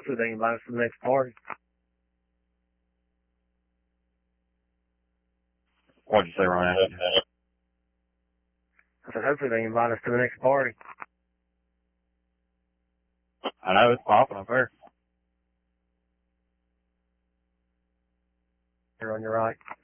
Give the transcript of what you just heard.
Hopefully they invite us to the next party. What'd you say, Ryan? I said, hopefully they invite us to the next party. I know it's popping up there. You're on your right.